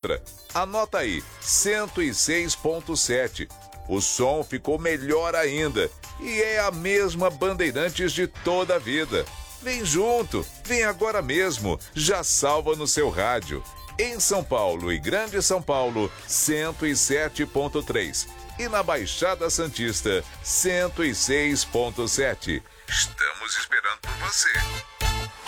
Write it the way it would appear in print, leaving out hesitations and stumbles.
outra. Anota aí, 106.7. O som ficou melhor ainda e é a mesma Bandeirantes de toda a vida. Vem junto, vem agora mesmo, já salva no seu rádio. Em São Paulo e Grande São Paulo, 107.3. E na Baixada Santista, 106.7. Estamos esperando por você.